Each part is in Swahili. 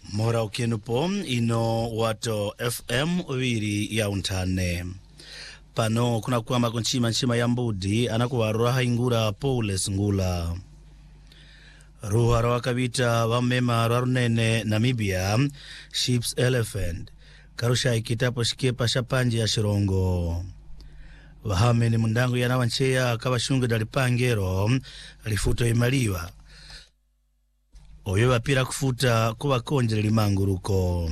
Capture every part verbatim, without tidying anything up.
Mora ukenupo ino wato F M wiri ya untane. Pano kuna kuamba kunchima nchima ya mbudi anakuwa roha ingura Paules ngula. Ruha roha kabita wamema rarunene Namibia, Sheep's Elephant. Karusha ikitapo shikepa shapanje ya shirongo. Wahame ni mundangu ya nawanchea kabashungu dalipangero, rifuto imaliwa. Oyewa pira kufuta kuwa konjele limanguruko.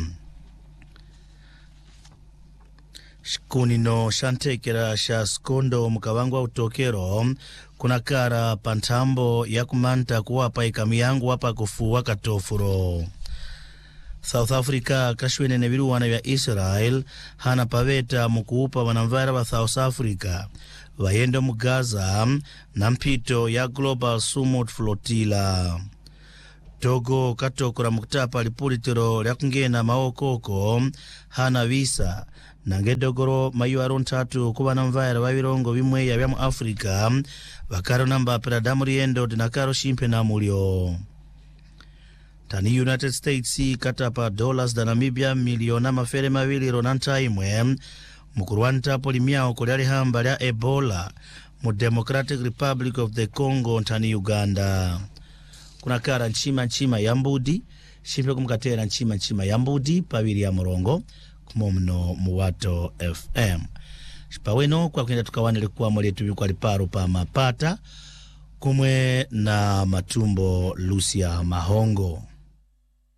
Shikuni no shantekera sha skondo mkawangwa utokero kuna kara pantambo ya kumanta kuwapa ikamiyangu wapa kufuwa katofuro. South Africa kashwene neviruwana vya Israel hana paveta mukuupa wanamvara wa South Africa wayendo mugaza na mpito ya Global Summit Flotilla. Togo katokura mukutapa lipulitiro lyakungena maokoko hana visa nangedogoro mayu arontatu kuba namvaira wavirongo vimwe ya vya mu Afrika wakaro namba peradamu riendo dinakaro shimpe na mulio. Tani United States katapa dollars da Namibia miliona mafere mawili ronanta imwe mukuruanta polimiao kuliari hamba lya Ebola mu Democratic Republic of the Congo tani Uganda. Kuna kara nchima nchima ya mbudi shimpe kumkatera nchima nchima ya mbudi paviri ya morongo kumomno muwato F M. Shipaweno kwa kwenye tukawanele kuwa mwetu kwa liparu pa mapata kumwe na matumbo Lucia Mahongo.